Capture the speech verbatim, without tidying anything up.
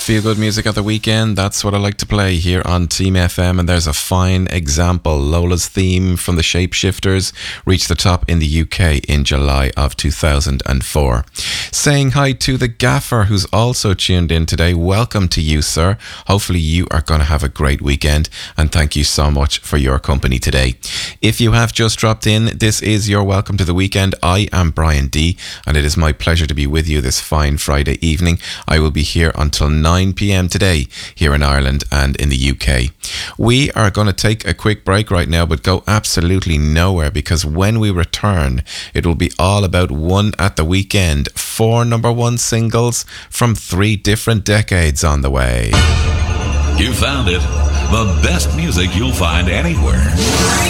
Feel good music at the weekend, that's what I like to play here on Team F M, and there's a fine example. Lola's theme from the Shapeshifters reached the top in the U K in July of two thousand four. Saying hi to the Gaffer, who's also tuned in today. Welcome to you, sir. Hopefully you are going to have a great weekend, and thank you so much for your company today. If you have just dropped in, this is your welcome to the weekend. I am Brian D, and it is my pleasure to be with you this fine Friday evening. I will be here until nine p.m. today here in Ireland and in the U K. We are going to take a quick break right now, but go absolutely nowhere, because when we return, it will be all about One at the Weekend. Four number one singles from three different decades on the way. You found it. The best music you'll find anywhere.